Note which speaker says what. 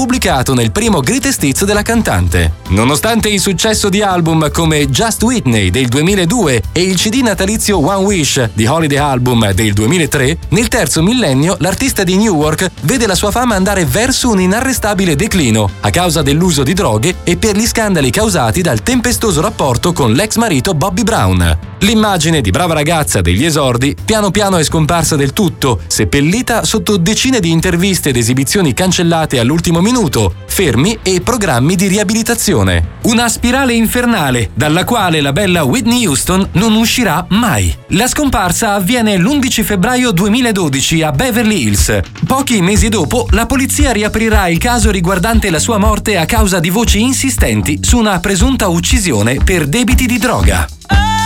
Speaker 1: pubblicato nel primo greatest hits della cantante. Nonostante il successo di album come Just Whitney del 2002 e il CD natalizio One Wish di Holiday Album del 2003, nel terzo millennio l'artista di Newark vede la sua fama andare verso un inarrestabile declino a causa dell'uso di droghe e per gli scandali causati dal tempestoso rapporto con l'ex marito Bobby Brown. L'immagine di brava ragazza degli esordi piano piano è scomparsa del tutto, seppellita sotto decine di interviste ed esibizioni cancellate all'ultimo minuto, fermi e programmi di riabilitazione. Una spirale infernale dalla quale la bella Whitney Houston non uscirà mai. La scomparsa avviene l'11 febbraio 2012 a Beverly Hills. Pochi mesi dopo, la polizia riaprirà il caso riguardante la sua morte a causa di voci insistenti su una presunta uccisione per debiti di droga.